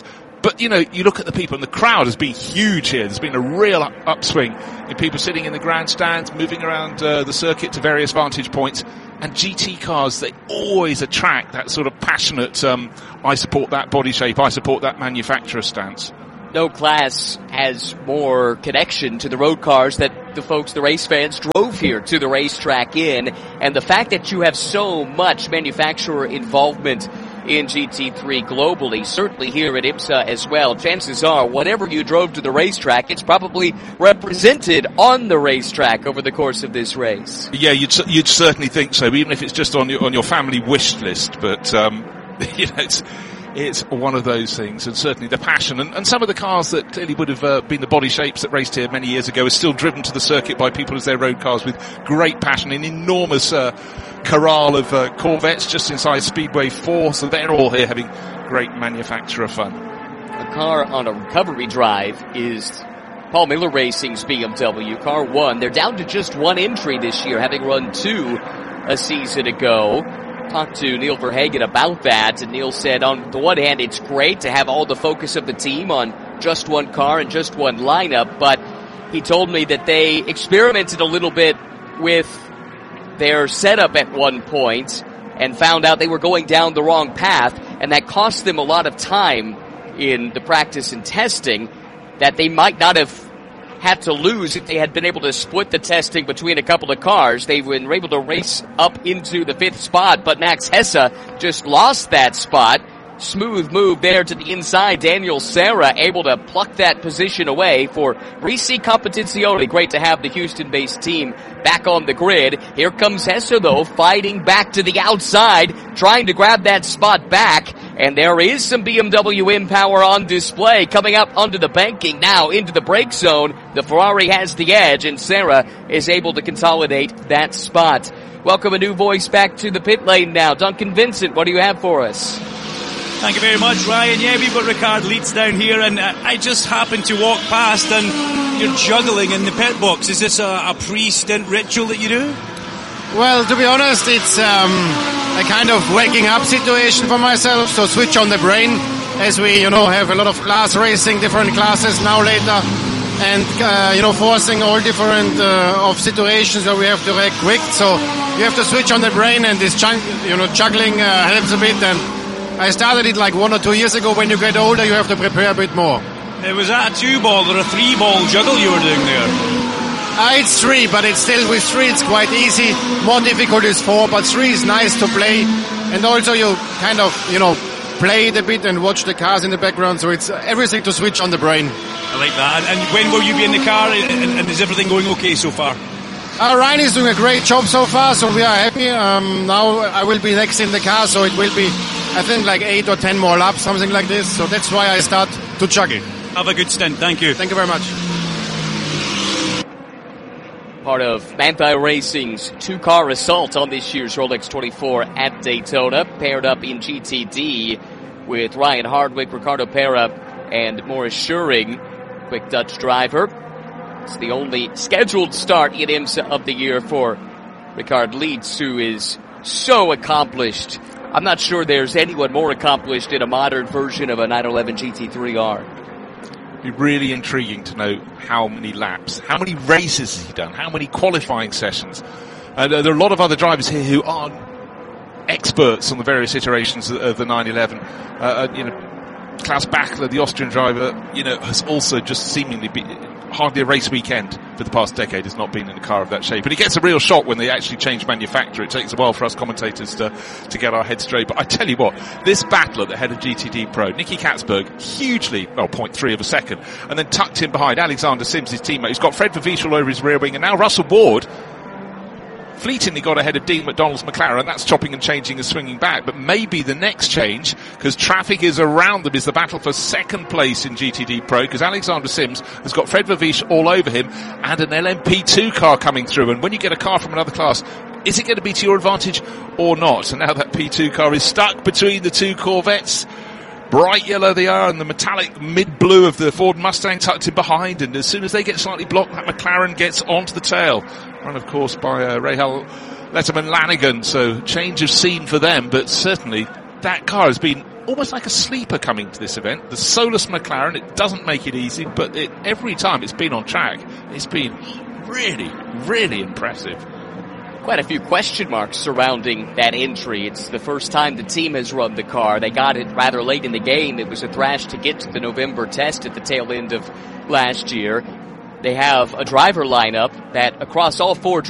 But, you know, you look at the people, and the crowd has been huge here. There's been a real up- upswing in people sitting in the grandstands, moving around uh, the circuit to various vantage points. And G T cars, they always attract that sort of passionate, um, I support that body shape, I support that manufacturer stance. No class has more connection to the road cars that the folks, the race fans, drove here to the racetrack in. And the fact that you have so much manufacturer involvement in G T three globally, certainly here at IMSA as well, chances are whatever you drove to the racetrack, it's probably represented on the racetrack over the course of this race. Yeah, you'd you'd certainly think so, even if it's just on your on your family wish list. But um, you know, it's it's one of those things, and certainly the passion and, and some of the cars that clearly would have uh, been the body shapes that raced here many years ago are still driven to the circuit by people as their road cars with great passion, an enormous uh, corral of uh, Corvettes just inside Speedway four, so they're all here having great manufacturer fun. A car on a recovery drive is Paul Miller Racing's B M W, car one. They're down to just one entry this year, having run two a season ago. Talked to Neil Verhagen about that, and Neil said on the one hand it's great to have all the focus of the team on just one car and just one lineup, but he told me that they experimented a little bit with their setup at one point and found out they were going down the wrong path, and that cost them a lot of time in the practice and testing that they might not have had to lose if they had been able to split the testing between a couple of cars. They were able to race up into the fifth spot, but Max Hesse just lost that spot. Smooth move there to the inside. Daniel Serra able to pluck that position away for Risi Competizione. Great to have the Houston-based team back on the grid. Here comes Hesse, though, fighting back to the outside, trying to grab that spot back. And there is some B M W InPower on display coming up onto the banking now into the brake zone. The Ferrari has the edge, and Serra is able to consolidate that spot. Welcome a new voice back to the pit lane now. Duncan Vincent, what do you have for us? Thank you very much, Ryan. Yeah, we've got Ricard Leeds down here, and uh, I just happened to walk past, and you're juggling in the pit box. Is this a, a pre-stint ritual that you do? Well, to be honest, it's um, a kind of waking up situation for myself, so switch on the brain, as we, you know, have a lot of class racing, different classes now later, and, uh, you know, forcing all different uh, of situations where we have to react quick, so you have to switch on the brain, and this, chunk, you know, juggling uh, helps a bit, and I started it like one or two years ago. When you get older, you have to prepare a bit more. It was that a two-ball or a three-ball juggle you were doing there? Uh, it's three, but it's still with three it's quite easy. More difficult is four, but three is nice to play. And also you kind of, you know, play it a bit and watch the cars in the background. So it's everything to switch on the brain. I like that. And, and when will you be in the car? And, and is everything going okay so far? Uh, Ryan is doing a great job so far, so we are happy. Um, now I will be next in the car, so it will be, I think, like eight or ten more laps, something like this. So that's why I start to juggle. Have a good stint. Thank you. Thank you very much. Part of Manthey Racing's two-car assault on this year's Rolex twenty-four at Daytona, paired up in G T D with Ryan Hardwick, Ricardo Pera, and Morris Schuring, quick Dutch driver. It's the only scheduled start in IMSA of the year for Ricard Leeds, who is so accomplished. I'm not sure there's anyone more accomplished in a modern version of a nine eleven G T three R. It'd be really intriguing to know how many laps, how many races has he done, how many qualifying sessions. And uh, there are a lot of other drivers here who aren't experts on the various iterations of, of the nine eleven. Uh, uh, you know, Klaus Bachler, the Austrian driver, you know, has also just seemingly been hardly a race weekend for the past decade has not been in a car of that shape. And it gets a real shock when they actually change manufacturer. It takes a while for us commentators to, to get our heads straight. But I tell you what, this battle at the head of G T D Pro, Nicky Katzberg, hugely, well, zero point three of a second, and then tucked in behind Alexander Sims, his teammate, who's got Fred Vervisch all over his rear wing, and now Russell Ward fleetingly got ahead of Dean McDonald's McLaren. That's chopping and changing and swinging back. But maybe the next change, because traffic is around them, is the battle for second place in G T D Pro, because Alexander Sims has got Fred Vervisch all over him and an L M P two car coming through. And when you get a car from another class, is it going to be to your advantage or not? And now that P two car is stuck between the two Corvettes. Bright yellow they are, and the metallic mid-blue of the Ford Mustang tucked in behind, and as soon as they get slightly blocked, that McLaren gets onto the tail. Run, of course, by uh, Rahal Letterman Lanigan, so change of scene for them, but certainly that car has been almost like a sleeper coming to this event. The Solus McLaren, it doesn't make it easy, but it, every time it's been on track, it's been really, really impressive. Quite a few question marks surrounding that entry. It's the first time the team has run the car. They got it rather late in the game. It was a thrash to get to the November test at the tail end of last year. They have a driver lineup that across all four